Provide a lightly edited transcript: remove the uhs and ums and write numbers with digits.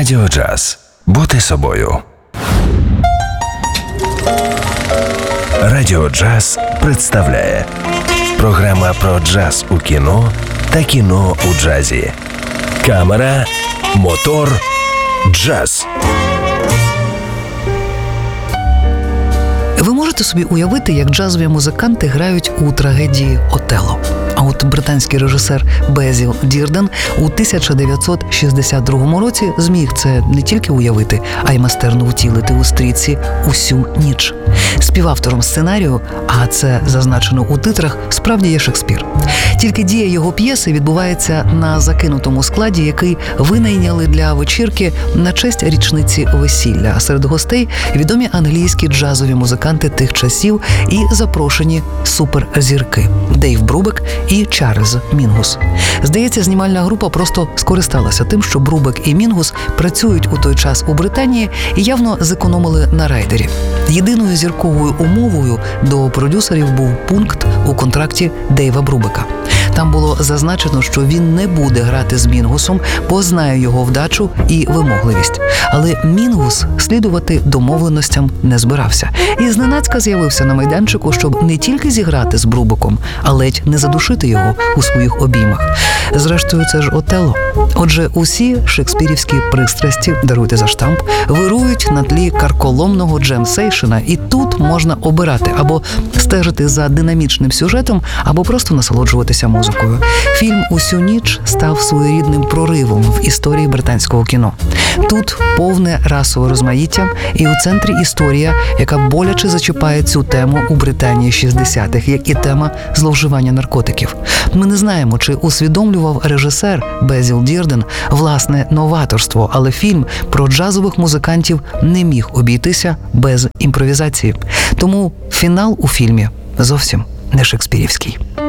Радіо Джаз. Бути собою. Радіо Джаз представляє програма про джаз у кіно та кіно у джазі. Камера, мотор, джаз. Ви можете собі уявити, як джазові музиканти грають у трагедії «Отелло». А от британський режисер Безіл Дірден у 1962 році зміг це не тільки уявити, а й майстерно втілити у стрічці «Усю ніч». Співавтором сценарію, а це зазначено у титрах, справді є Шекспір. Тільки дія його п'єси відбувається на закинутому складі, який винайняли для вечірки на честь річниці весілля. А серед гостей відомі англійські джазові музиканти тих часів і запрошені суперзірки – Дейв Брубек і Чарльз Мінгус. Здається, знімальна група просто скористалася тим, що Брубек і Мінгус працюють у той час у Британії і явно зекономили на райдері. Єдиною зірковою умовою до продюсерів був пункт у контракті Дейва Брубека. Там було зазначено, що він не буде грати з Мінгусом, бо знає його вдачу і вимогливість. Але Мінгус слідувати домовленостям не збирався. І зненацька з'явився на майданчику, щоб не тільки зіграти з Брубеком, а ледь не задушити його у своїх обіймах. Зрештою, це ж «Отелло». Отже, усі шекспірівські пристрасті, даруйте за штамп, вирують на тлі карколомного джемсейшена, і тут можна обирати або стежити за динамічним сюжетом, або просто насолоджуватися музикою. Фільм «Усю ніч» став своєрідним проривом в історії британського кіно. Тут повне расове розмаїття, і у центрі історія, яка боляче зачіпає цю тему у Британії 60-х, як і тема зловживання наркотиків. Ми не знаємо, чи усвідомлював режисер Безіл Дірден власне новаторство, але фільм про джазових музикантів не міг обійтися без імпровізації. Тому фінал у фільмі зовсім не шекспірівський.